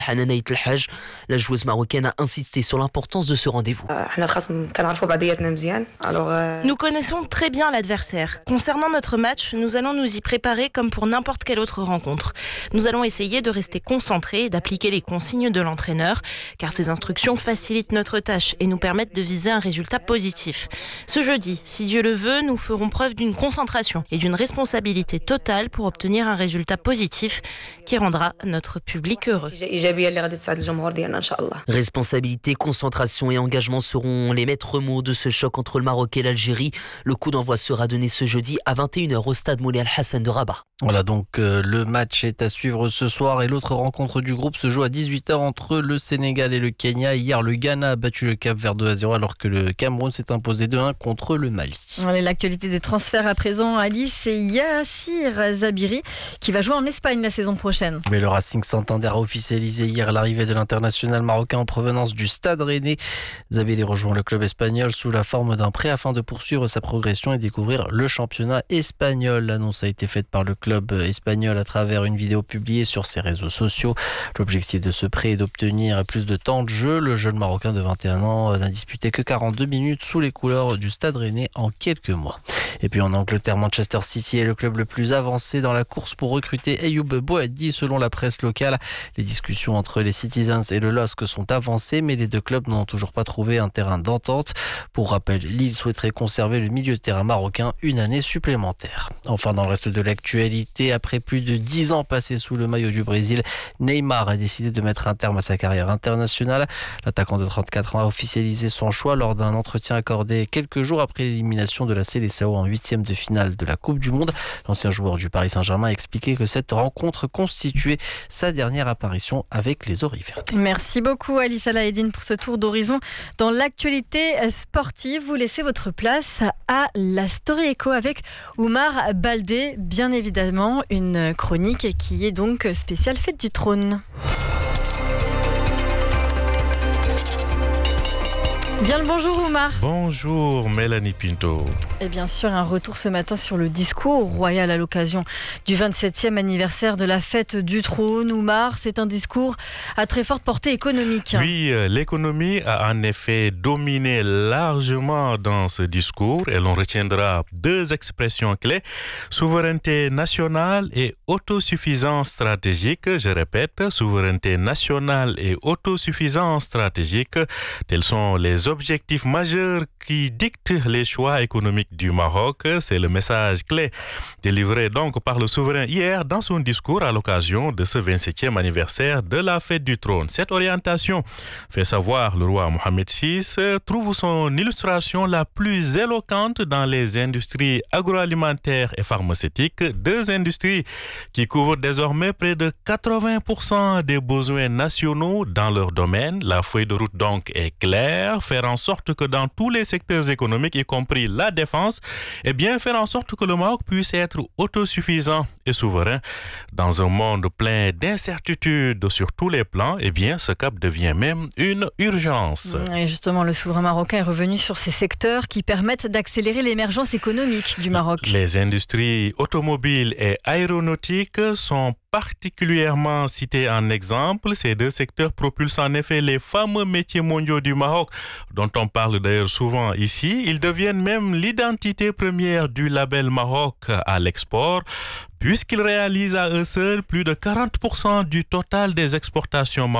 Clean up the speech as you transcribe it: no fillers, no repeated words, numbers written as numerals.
Hanana Telhaj, la joueuse marocaine a insisté sur l'importance de ce rendez-vous. Nous connaissons très bien l'adversaire. Concernant notre match, nous allons nous y préparer comme pour n'importe quelle autre rencontre. Nous allons essayer de rester concentrés et d'appliquer les consignes de l'entraîneur, car ces instructions facilitent notre tâche et nous permettent de viser un résultat positif. Ce jeudi, si Dieu le veut, nous ferons preuve d'une concentration et d'une responsabilité totale pour obtenir un résultat positif qui rendra notre public heureux. Responsabilité, concentration et engagement seront les maîtres mots de ce choc entre le Maroc et l'Algérie. Le coup d'envoi sera donné ce jeudi à 21h au stade Moulay Al-Hassan de Rabat. Voilà donc le match est à suivre ce soir et l'autre rencontre du groupe se joue à 18h entre le Sénégal et le Kenya. Hier, le Ghana a battu le Cap-Vert 2-0 alors que le Cameroun s'est imposé 2-1 contre le Mali. L'actualité des transferts à présent, Alice, c'est Yassir Zabiri qui va jouer en Espagne la saison prochaine. Mais le Racing Santander a officialisé hier l'arrivée de l'international marocain en provenance du Stade Rennais. Zabiri rejoint le club espagnol sous la forme d'un prêt afin de poursuivre sa progression et découvrir le championnat espagnol. L'annonce a été faite par le club espagnol à travers une vidéo publiée sur ses réseaux sociaux. L'objectif de ce prêt est d'obtenir plus de temps de jeu. Le jeune Marocain de 21 ans n'a disputé que 42 minutes sous les couleurs du Stade Rennais en quelques mois. Et puis en Angleterre, Manchester City est le club le plus avancé dans la course pour recruter Ayoub Boadi selon la presse locale. Les discussions entre les Citizens et le LOSC sont avancées, mais les deux clubs n'ont toujours pas trouvé un terrain d'entente. Pour rappel, Lille souhaiterait conserver le milieu de terrain marocain une année supplémentaire. Enfin, dans le reste de l'actualité, après plus de 10 ans passés sous le maillot du Brésil, Neymar a décidé de mettre un terme à sa carrière internationale. L'attaquant de 34 ans a officialisé son choix lors d'un entretien accordé quelques jours après l'élimination de la Seleção en 8e de finale de la Coupe du Monde. L'ancien joueur du Paris Saint-Germain a expliqué que cette rencontre constituait sa dernière apparition avec les Auriers Verts. Merci beaucoup Alice Alaeddine pour ce tour d'horizon dans l'actualité sportive. Vous laissez votre place à la Story Echo avec Oumar Baldé, bien évidemment une chronique qui est donc spéciale Fête du Trône. Bien le bonjour Oumar. Bonjour Mélanie Pinto. Et bien sûr un retour ce matin sur le discours royal à l'occasion du 27e anniversaire de la fête du trône. Oumar, c'est un discours à très forte portée économique. Oui, l'économie a en effet dominé largement dans ce discours et l'on retiendra deux expressions clés, souveraineté nationale et autosuffisance stratégique. Je répète, souveraineté nationale et autosuffisance stratégique, tels sont les objectifs majeurs qui dictent les choix économiques du Maroc. C'est le message clé délivré donc par le souverain hier dans son discours à l'occasion de ce 27e anniversaire de la fête du trône. Cette orientation, fait savoir le roi Mohamed VI, trouve son illustration la plus éloquente dans les industries agroalimentaires et pharmaceutiques, deux industries qui couvrent désormais près de 80% des besoins nationaux dans leur domaine. La feuille de route donc est claire, faire en sorte que dans tous les secteurs économiques, y compris la défense, faire en sorte que le Maroc puisse être autosuffisant et souverain. Dans un monde plein d'incertitudes sur tous les plans, ce cap devient même une urgence. Et justement, le souverain marocain est revenu sur ces secteurs qui permettent d'accélérer l'émergence économique du Maroc. Les industries automobiles et aéronautiques sont particulièrement cités en exemple. Ces deux secteurs propulsent en effet les fameux métiers mondiaux du Maroc, dont on parle d'ailleurs souvent ici. Ils deviennent même l'identité première du label Maroc à l'export, puisqu'ils réalisent à eux seuls plus de 40% du total des exportations